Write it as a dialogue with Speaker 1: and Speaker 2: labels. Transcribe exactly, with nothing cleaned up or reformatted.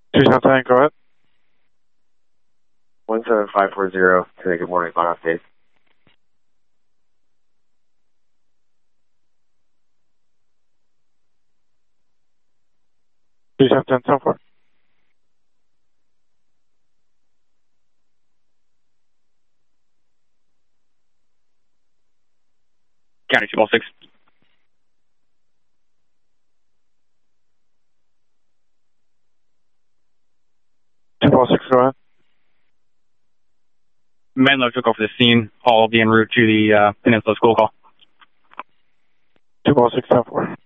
Speaker 1: two seven ten, go ahead.
Speaker 2: one seven five four zero, today, good morning, log off date.
Speaker 1: two seven ten, ten four.
Speaker 3: County two six.
Speaker 1: two six, go ahead.
Speaker 3: Menlo took over the scene. All will be en route to the uh, Peninsula School Call.
Speaker 1: two six, ten four.